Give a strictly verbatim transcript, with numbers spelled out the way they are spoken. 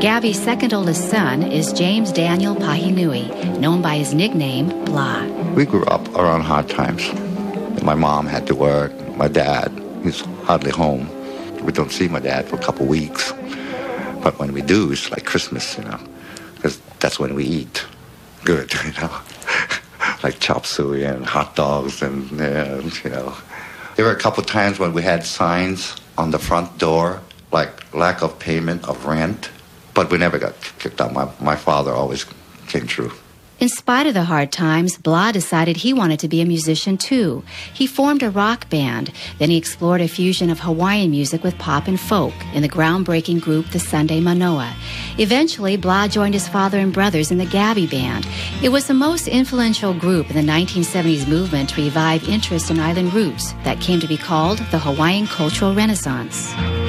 Gabby's second oldest son is James Daniel Pahinui, known by his nickname, Blah. We grew up around hard times. My mom had to work. My dad, he's hardly home. We don't see my dad for a couple weeks. But when we do, it's like Christmas, you know, because that's when we eat good, you know, like chop suey and hot dogs and, uh, you know. There were a couple times when we had signs on the front door, like lack of payment of rent, but we never got kicked out. My, my father always came through. In spite of the hard times, Blah decided he wanted to be a musician too. He formed a rock band. Then he explored a fusion of Hawaiian music with pop and folk in the groundbreaking group the Sunday Manoa. Eventually, Blah joined his father and brothers in the Gabby Band. It was the most influential group in the nineteen seventies movement to revive interest in island roots that came to be called the Hawaiian Cultural Renaissance.